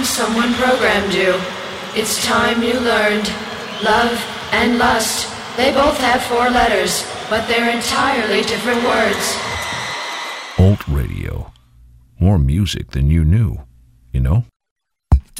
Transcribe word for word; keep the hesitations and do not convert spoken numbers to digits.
someone programmed you. It's time you learned. Love and lust, they both have four letters, but they're entirely different words. Alt Radio. More music than you knew, you know?